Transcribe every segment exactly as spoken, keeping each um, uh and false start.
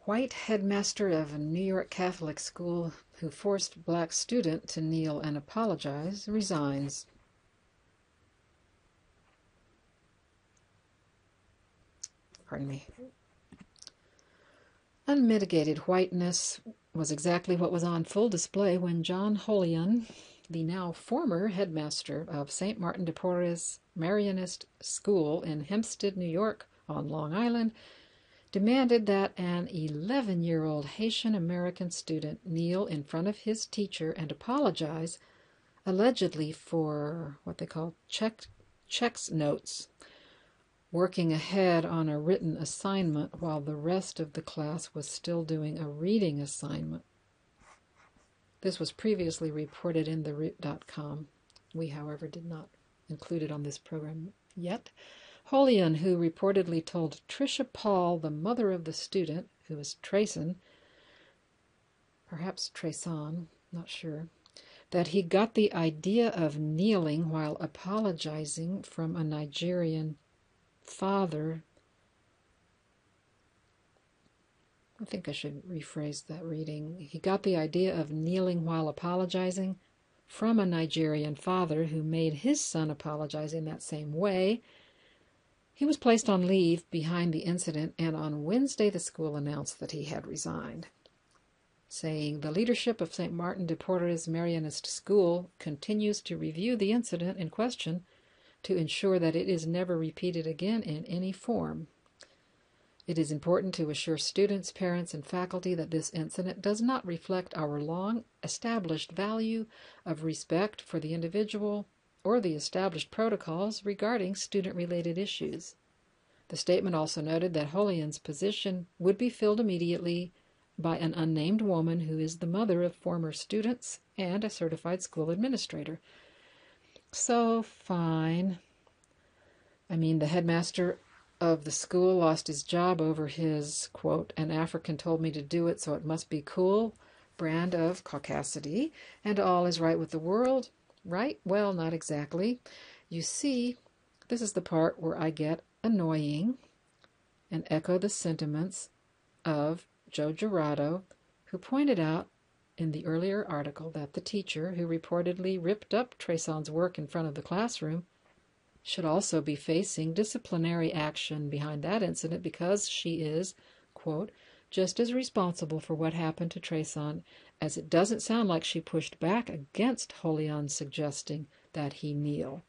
white headmaster of a New York Catholic school who forced black student to kneel and apologize resigns. Pardon me. Unmitigated whiteness was exactly what was on full display when John Holion, the now former headmaster of Saint Martin de Porres Marianist School in Hempstead, New York, on Long Island, demanded that an eleven-year-old Haitian-American student kneel in front of his teacher and apologize, allegedly for what they call check, checks notes, working ahead on a written assignment while the rest of the class was still doing a reading assignment. This was previously reported in the root dot com. We, however, did not include it on this program yet. Holion, who reportedly told Tricia Paul, the mother of the student, who was Trayson, perhaps Trayson, not sure, that he got the idea of kneeling while apologizing from a Nigerian father. I think I should rephrase that reading. He got the idea of kneeling while apologizing from a Nigerian father who made his son apologize in that same way. He was placed on leave behind the incident, and on Wednesday the school announced that he had resigned, saying the leadership of Saint Martin de Porres Marianist School continues to review the incident in question to ensure that it is never repeated again in any form. It is important to assure students, parents, and faculty that this incident does not reflect our long-established value of respect for the individual or the established protocols regarding student-related issues. The statement also noted that Holion's position would be filled immediately by an unnamed woman who is the mother of former students and a certified school administrator. So, fine. I mean, the headmaster of the school lost his job over his, quote, "an African told me to do it, so it must be cool," brand of caucasity, and all is right with the world. Right? Well, not exactly. You see, this is the part where I get annoying and echo the sentiments of Joe Girardo, who pointed out in the earlier article that the teacher who reportedly ripped up Trayson's work in front of the classroom should also be facing disciplinary action behind that incident because she is, quote, just as responsible for what happened to Trayson as it doesn't sound like she pushed back against Holion suggesting that he kneel.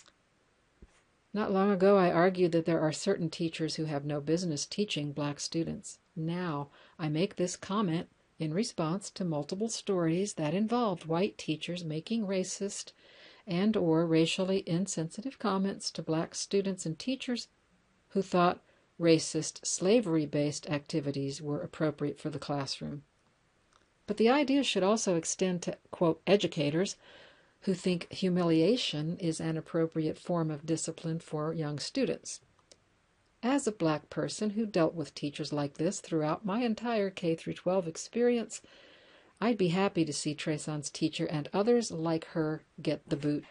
Not long ago I argued that there are certain teachers who have no business teaching black students. Now I make this comment in response to multiple stories that involved white teachers making racist and or racially insensitive comments to black students and teachers who thought racist slavery-based activities were appropriate for the classroom. But the idea should also extend to, quote, educators who think humiliation is an appropriate form of discipline for young students. As a black person who dealt with teachers like this throughout my entire K through twelve experience, I'd be happy to see Trayson's teacher and others like her get the boot.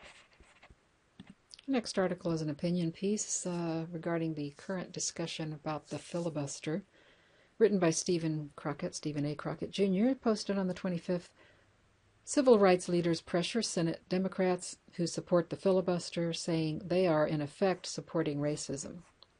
Next article is an opinion piece uh, regarding the current discussion about the filibuster, written by Stephen Crockett, Stephen A. Crockett, Junior, posted on the twenty-fifth. Civil rights leaders pressure Senate Democrats who support the filibuster, saying they are in effect supporting racism.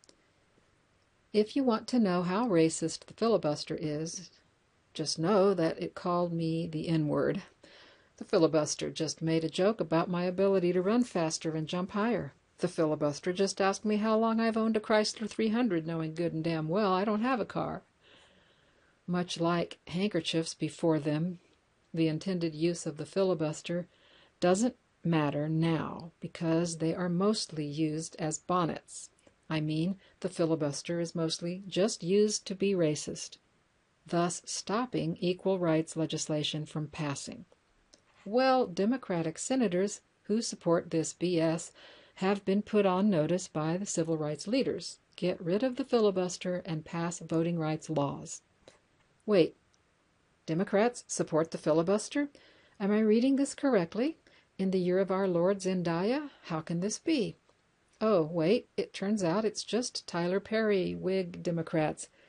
If you want to know how racist the filibuster is, just know that it called me the N-word. The filibuster just made a joke about my ability to run faster and jump higher. The filibuster just asked me how long I've owned a Chrysler three hundred, knowing good and damn well I don't have a car. Much like handkerchiefs before them, the intended use of the filibuster doesn't matter now because they are mostly used as bonnets. I mean, the filibuster is mostly just used to be racist, thus stopping equal rights legislation from passing. Well, Democratic senators who support this B S have been put on notice by the civil rights leaders. Get rid of the filibuster and pass voting rights laws. Wait, Democrats support the filibuster? Am I reading this correctly? In the year of our Lord Zendaya? How can this be? Oh, wait, it turns out it's just Tyler Perry, Whig Democrats